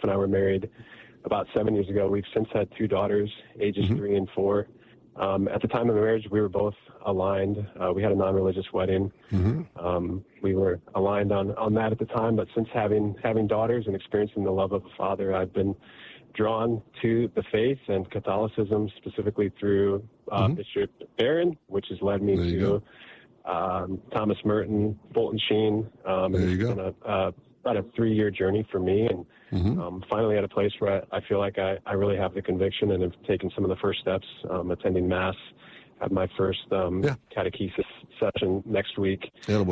and I were married about 7 years ago. We've since had 2 daughters, ages 3 and 4. At the time of the marriage, we were both aligned. We had a non-religious wedding. We were aligned on that at the time, but since having daughters and experiencing the love of a father, I've been drawn to the faith and Catholicism, specifically through Bishop Barron, which has led me to Thomas Merton, Fulton Sheen. It's been about a 3-year journey for me, and finally at a place where I feel like I really have the conviction and have taken some of the first steps, attending Mass, have my first catechesis session next week.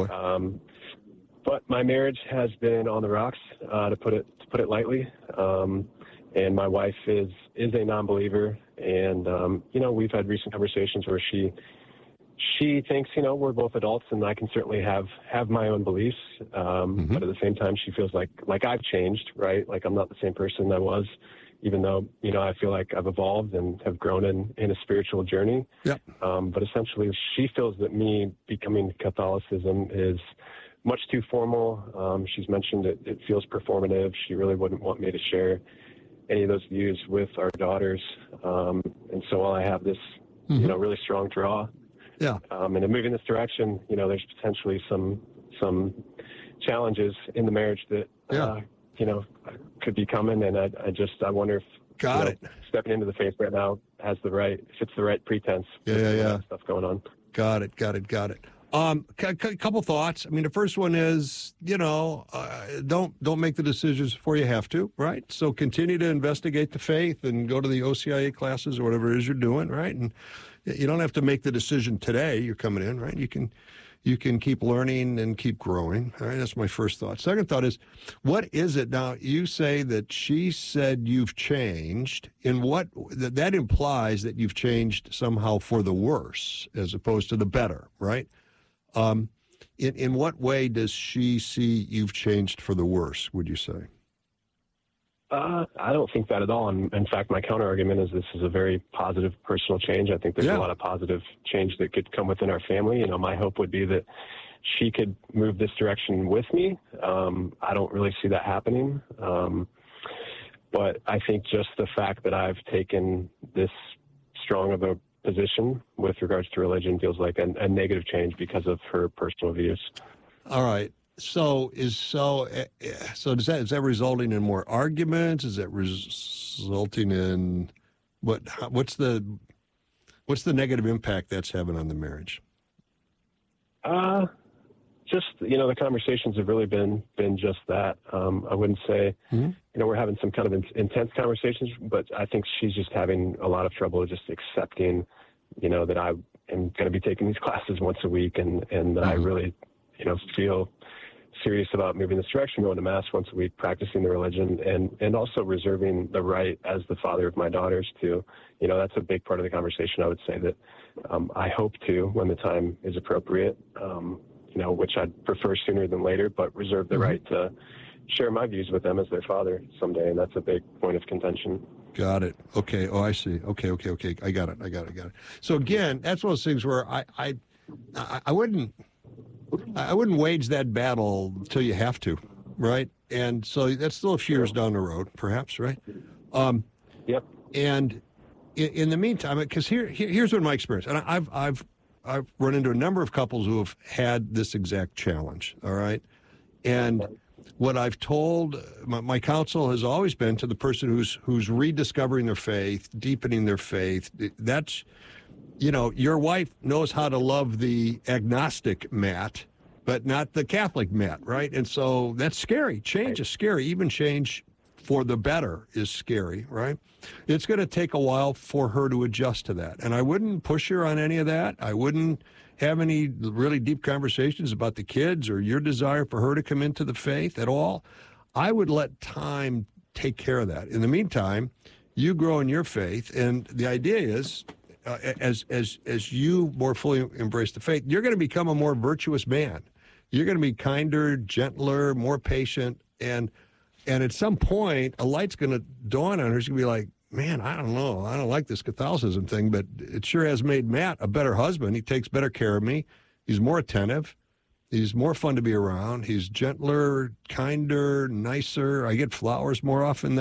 But my marriage has been on the rocks, to put it lightly. And my wife is a non-believer, and we've had recent conversations where she thinks we're both adults, and I can certainly have my own beliefs, but at the same time she feels like I've changed, right? Like I'm not the same person I was, even though I feel like I've evolved and have grown in a spiritual journey. But essentially she feels that me becoming Catholicism is much too formal. She's mentioned it feels performative. She really wouldn't want me to share any of those views with our daughters. And so while I have this, really strong draw, and in moving this direction, there's potentially some challenges in the marriage that, could be coming. And I wonder if stepping into the faith right now if it's the right pretense. Stuff going on. Got it. Couple thoughts. I mean, the first one is, don't make the decisions before you have to, right? So continue to investigate the faith and go to the OCIA classes or whatever it is you're doing, right? And you don't have to make the decision today. You're coming in, right? You can keep learning and keep growing. All right, that's my first thought. Second thought is, what is it now? You say that she said you've changed. In what that implies that you've changed somehow for the worse as opposed to the better, right? In what way does she see you've changed for the worse, would you say? I don't think that at all. In fact, my counter argument is this is a very positive personal change. I think there's a lot of positive change that could come within our family. My hope would be that she could move this direction with me. I don't really see that happening. But I think just the fact that I've taken this strong of a position with regards to religion feels like a negative change because of her personal views. All right. So is that resulting in more arguments? Is that resulting in what's the negative impact that's having on the marriage? Just the conversations have really been just that. I wouldn't say we're having some kind of intense conversations, but I think she's just having a lot of trouble just accepting that I am going to be taking these classes once a week, and that I really feel serious about moving this direction, going to Mass once a week, practicing the religion, and also reserving the right as the father of my daughters to, that's a big part of the conversation. I would say that I hope to, when the time is appropriate, which I'd prefer sooner than later, but reserve the right to share my views with them as their father someday, and that's a big point of contention. Got it. Okay. Oh, I see. Okay. I got it. So again, that's one of those things where I wouldn't wage that battle until you have to, right? And so that's still a few years down the road, perhaps, right? Yep. And in the meantime, because here's what my experience, and I've run into a number of couples who have had this exact challenge. All right, and what I've told my counsel has always been to the person who's rediscovering their faith, deepening their faith. That's, your wife knows how to love the agnostic Matt, but not the Catholic Matt, right? And so that's scary. Change is scary. Even change for the better is scary, right? It's going to take a while for her to adjust to that. And I wouldn't push her on any of that. I wouldn't have any really deep conversations about the kids or your desire for her to come into the faith at all. I would let time take care of that. In the meantime, you grow in your faith, and the idea is, as you more fully embrace the faith, you're going to become a more virtuous man. You're going to be kinder, gentler, more patient, and at some point, a light's going to dawn on her. She's going to be like, man, I don't know. I don't like this Catholicism thing, but it sure has made Matt a better husband. He takes better care of me. He's more attentive. He's more fun to be around. He's gentler, kinder, nicer. I get flowers more often than